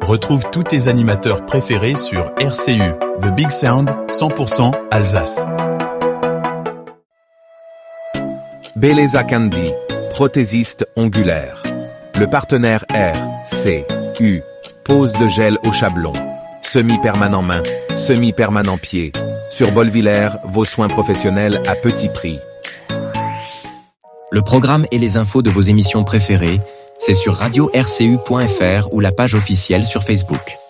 Retrouve tous tes animateurs préférés sur RCU, The Big Sound, 100% Alsace. Beleza Candy, prothésiste ongulaire. Le partenaire RCU, pose de gel au chablon. Semi-permanent main, semi-permanent pied. Sur Bolvillers, vos soins professionnels à petit prix. Le programme et les infos de vos émissions préférées, c'est sur radio-rcu.fr ou la page officielle sur Facebook.